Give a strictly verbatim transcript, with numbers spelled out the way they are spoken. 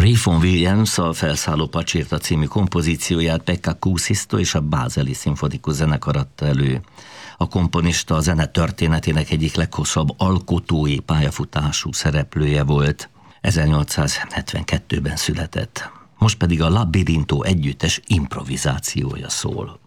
Rayfon Williams a Felszálló pacsirta című kompozícióját Pekka Kuusisto és a Bázeli Szimfonikus Zenekar adta elő. A komponista a zene történetének egyik leghosszabb alkotói pályafutású szereplője volt. ezernyolcszázhetvenkettőben született. Most pedig a Labirinto együttes improvizációja szól.